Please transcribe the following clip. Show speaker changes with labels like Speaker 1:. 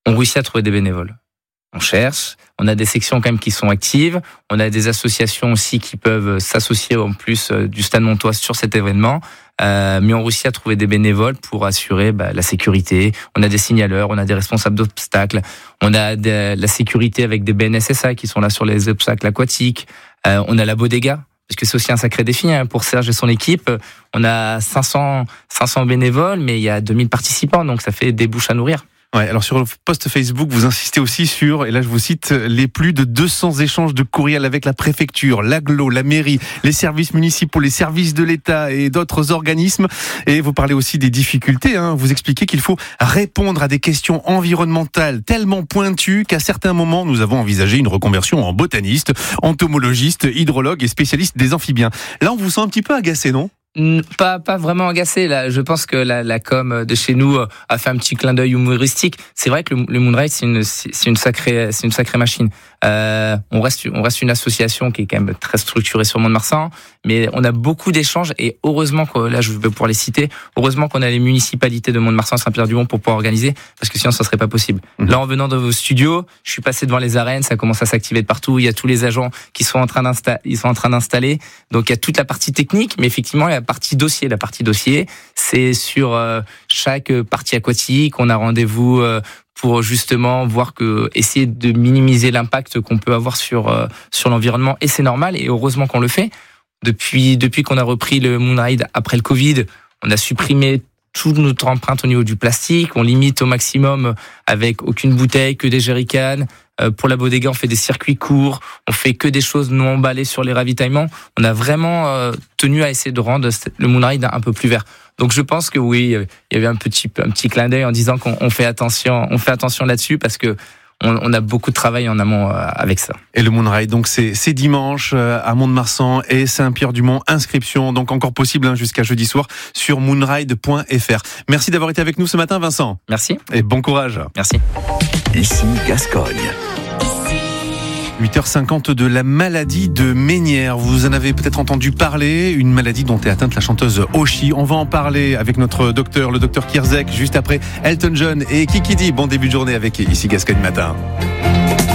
Speaker 1: on réussit à trouver des bénévoles. On cherche, on a des sections quand même qui sont actives, on a des associations aussi qui peuvent s'associer en plus du Stade Montois sur cet événement, mais on réussit à trouver des bénévoles pour assurer la sécurité. On a des signaleurs, on a des responsables d'obstacles, on a la sécurité avec des BNSSA qui sont là sur les obstacles aquatiques, on a la bodega, parce que c'est aussi un sacré défi pour Serge et son équipe. On a 500 bénévoles, mais il y a 2000 participants, donc ça fait des bouches à nourrir.
Speaker 2: Ouais, alors sur le post Facebook, vous insistez aussi sur, et là je vous cite, les plus de 200 échanges de courriels avec la préfecture, l'agglo, la mairie, les services municipaux, les services de l'État et d'autres organismes. Et vous parlez aussi des difficultés, vous expliquez qu'il faut répondre à des questions environnementales tellement pointues qu'à certains moments, nous avons envisagé une reconversion en botaniste, entomologiste, hydrologue et spécialiste des amphibiens. Là, on vous sent un petit peu agacé, non ?
Speaker 1: Pas vraiment agacé là. Je pense que la com de chez nous a fait un petit clin d'œil humoristique. C'est vrai que le Moonride c'est une sacrée machine. On reste une association qui est quand même très structurée sur Mont-de-Marsan, mais on a beaucoup d'échanges et heureusement que là je vais pouvoir les citer. Heureusement qu'on a les municipalités de Mont-de-Marsan et Saint-Pierre-du-Mont pour pouvoir organiser, parce que sinon ça serait pas possible. Là en venant de vos studios, je suis passé devant les arènes, ça commence à s'activer de partout. Il y a tous les agents qui sont en train d'installer. Donc il y a toute la partie technique, mais effectivement il y a la partie dossier, c'est sur chaque partie aquatique. On a rendez-vous pour justement essayer de minimiser l'impact qu'on peut avoir sur l'environnement, et c'est normal et heureusement qu'on le fait. Depuis qu'on a repris le Moonride après le Covid, on a supprimé toute notre empreinte au niveau du plastique, on limite au maximum avec aucune bouteille, que des jerrycans. Pour la bodega, on fait des circuits courts, on fait que des choses non emballées sur les ravitaillements. On a vraiment tenu à essayer de rendre le Moonride un peu plus vert. Donc je pense que oui, il y avait un petit clin d'œil en disant qu'on fait attention là-dessus, parce que on a beaucoup de travail en amont avec ça.
Speaker 2: Et le Moonride, donc c'est dimanche à Mont-de-Marsan et Saint-Pierre-du-Mont. Inscription donc encore possible jusqu'à jeudi soir sur moonride.fr. Merci d'avoir été avec nous ce matin, Vincent.
Speaker 1: Merci.
Speaker 2: Et bon courage.
Speaker 1: Merci.
Speaker 3: Ici Gascogne.
Speaker 2: 8h50 de la maladie de Ménière. Vous en avez peut-être entendu parler, une maladie dont est atteinte la chanteuse Oshi. On va en parler avec notre docteur, le docteur Kierzek, juste après Elton John et Kikidi. Bon début de journée avec Ici Gascogne Matin.